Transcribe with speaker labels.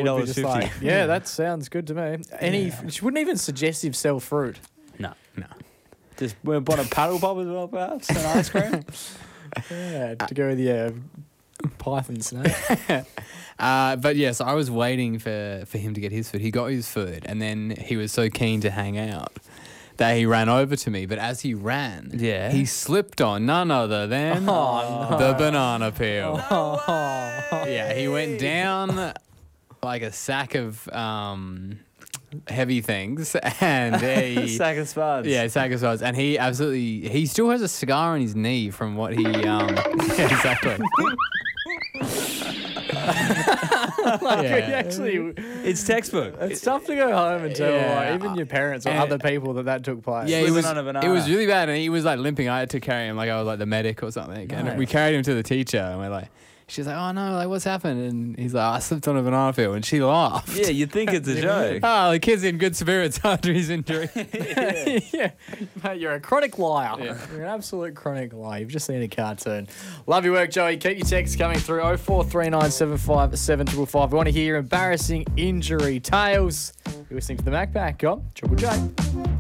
Speaker 1: would be just
Speaker 2: $3.50.
Speaker 1: like, yeah, that sounds good to me. She wouldn't even suggest you sell fruit.
Speaker 2: No.
Speaker 3: Just we want a paddle pop as well, perhaps, and ice cream.
Speaker 1: Yeah, to go with your python snake.
Speaker 2: But yes, I was waiting for him to get his food. He got his food, and then he was so keen to hang out that he ran over to me. But as he ran, he slipped on none other than the banana peel. Yeah, he went down like a sack of heavy things, and
Speaker 3: Sack of spuds.
Speaker 2: Yeah, sack of spuds, and he still has a scar on his knee from what he yeah, exactly.
Speaker 1: Actually,
Speaker 3: It's textbook.
Speaker 1: it's tough to go home and tell
Speaker 2: Yeah.
Speaker 1: even your parents or
Speaker 2: And-
Speaker 1: other people that took place.
Speaker 2: Yeah,
Speaker 3: Slipping on a banana.
Speaker 2: it was really bad, and he was like limping. I had to carry him like I was like the medic or something, and
Speaker 1: Nice.
Speaker 2: we carried him to the teacher, and we're like, she's like, oh no, like what's happened? And he's like, I slipped on a banana peel, and she laughed.
Speaker 3: Yeah, you'd think it's a joke.
Speaker 2: Oh, the kid's in good spirits after his injury.
Speaker 1: Yeah, mate, you're a chronic liar.
Speaker 2: Yeah.
Speaker 1: You're an absolute chronic liar. You've just seen a cartoon. Love your work, Joey. Keep your texts coming through 043975 We want to hear your embarrassing injury tales. You're listening to the Mac Pack on Triple J.